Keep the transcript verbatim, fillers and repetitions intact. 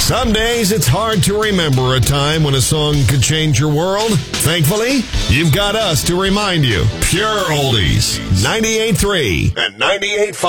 Some days it's hard to remember a time when a song could change your world. Thankfully, you've got us to remind you. Pure Oldies, ninety-eight point three and ninety-eight point five.